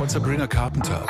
Sabrina Carpenter.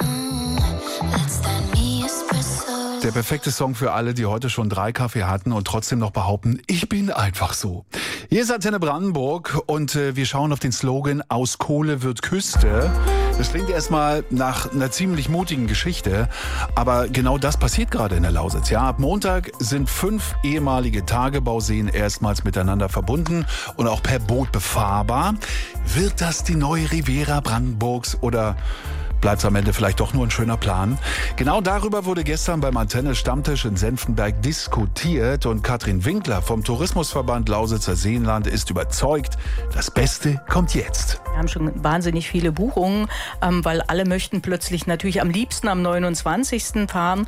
Der perfekte Song für alle, die heute schon 3 Kaffee hatten und trotzdem noch behaupten, ich bin einfach so. Hier ist Antenne Brandenburg und wir schauen auf den Slogan Aus Kohle wird Küste. Das klingt erstmal nach einer ziemlich mutigen Geschichte, aber genau das passiert gerade in der Lausitz. Ja, ab Montag sind 5 ehemalige Tagebauseen erstmals miteinander verbunden und auch per Boot befahrbar. Wird das die neue Riviera Brandenburgs oder bleibt es am Ende vielleicht doch nur ein schöner Plan? Genau darüber wurde gestern beim Antenne-Stammtisch in Senftenberg diskutiert und Katrin Winkler vom Tourismusverband Lausitzer Seenland ist überzeugt, das Beste kommt jetzt. Wir haben schon wahnsinnig viele Buchungen, weil alle möchten plötzlich natürlich am liebsten am 29. fahren.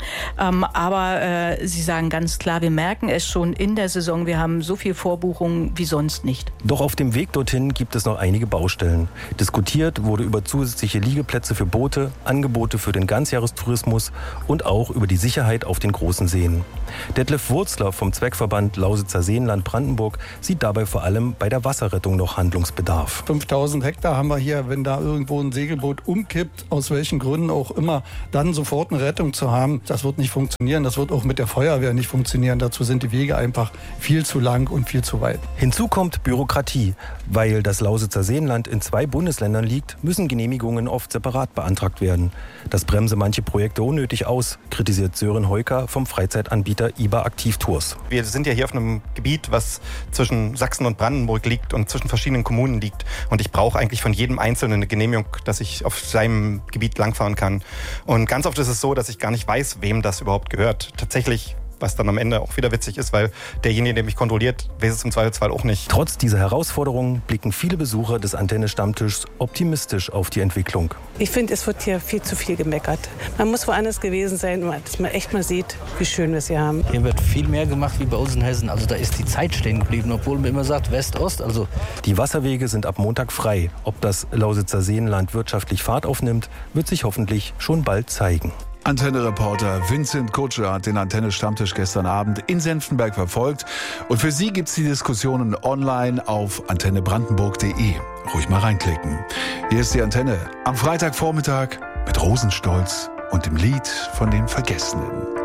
Aber sie sagen ganz klar, wir merken es schon in der Saison, wir haben so viel Vorbuchungen wie sonst nicht. Doch auf dem Weg dorthin gibt es noch einige Baustellen. Diskutiert wurde über zusätzliche Liegeplätze für Boote, Angebote für den Ganzjahrestourismus und auch über die Sicherheit auf den großen Seen. Detlef Wurzler vom Zweckverband Lausitzer Seenland Brandenburg sieht dabei vor allem bei der Wasserrettung noch Handlungsbedarf. 5000 Hektar haben wir hier, wenn da irgendwo ein Segelboot umkippt, aus welchen Gründen auch immer, dann sofort eine Rettung zu haben, das wird nicht funktionieren. Das wird auch mit der Feuerwehr nicht funktionieren. Dazu sind die Wege einfach viel zu lang und viel zu weit. Hinzu kommt Bürokratie. Weil das Lausitzer Seenland in 2 Bundesländern liegt, müssen Genehmigungen oft separat beantragt werden. Das bremse manche Projekte unnötig aus, kritisiert Sören Heuker vom Freizeitanbieter IBA Aktiv Tours. Wir sind ja hier auf einem Gebiet, was zwischen Sachsen und Brandenburg liegt und zwischen verschiedenen Kommunen liegt. Und ich brauche eigentlich von jedem Einzelnen eine Genehmigung, dass ich auf seinem Gebiet langfahren kann. Und ganz oft ist es so, dass ich gar nicht weiß, wem das überhaupt gehört. Tatsächlich, was dann am Ende auch wieder witzig ist, weil derjenige, der mich kontrolliert, weiß es im Zweifelsfall auch nicht. Trotz dieser Herausforderungen blicken viele Besucher des Antenne-Stammtischs optimistisch auf die Entwicklung. Ich finde, es wird hier viel zu viel gemeckert. Man muss woanders gewesen sein, dass man echt mal sieht, wie schön wir es hier haben. Hier wird viel mehr gemacht wie bei uns in Hessen. Also da ist die Zeit stehen geblieben, obwohl man immer sagt West-Ost. Also die Wasserwege sind ab Montag frei. Ob das Lausitzer Seenland wirtschaftlich Fahrt aufnimmt, wird sich hoffentlich schon bald zeigen. Antenne-Reporter Vincent Kutscher hat den Antenne-Stammtisch gestern Abend in Senftenberg verfolgt. Und für Sie gibt's die Diskussionen online auf antennebrandenburg.de. Ruhig mal reinklicken. Hier ist die Antenne am Freitagvormittag mit Rosenstolz und dem Lied von den Vergessenen.